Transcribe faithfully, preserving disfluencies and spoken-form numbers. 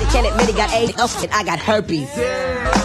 can't admit he got AIDS, and I got herpes.